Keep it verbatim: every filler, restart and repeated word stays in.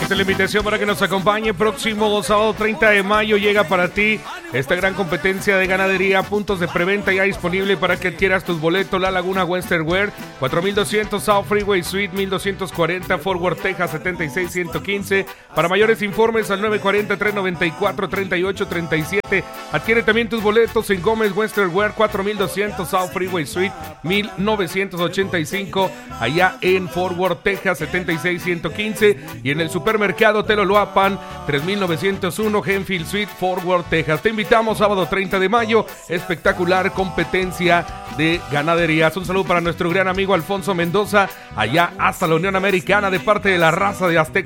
Esta es la invitación para que nos acompañe. Próximo sábado treinta de mayo llega para ti esta gran competencia de ganadería. Puntos de preventa ya disponible para que adquieras tus boletos. La Laguna Western Wear, cuatro mil doscientos South Freeway Suite, mil doscientos cuarenta Fort Worth, Texas, setenta y seis ciento quince. Para mayores informes al nueve cuarenta, trescientos noventa y cuatro, treinta y ocho treinta y siete. Adquiere también tus boletos en Gómez Western Wear, cuatro mil doscientos South Freeway Suite, mil novecientos ochenta y cinco, allá en Fort Worth, Texas, setenta y seis ciento quince. Y en el supermercado Teloloapan, tres mil novecientos uno Henfield Suite, Fort Worth, Texas. Te invitamos sábado treinta de mayo, espectacular competencia de ganaderías. Un saludo para nuestro gran amigo Alfonso Mendoza, allá hasta la Unión Americana, de parte de la raza de Azteca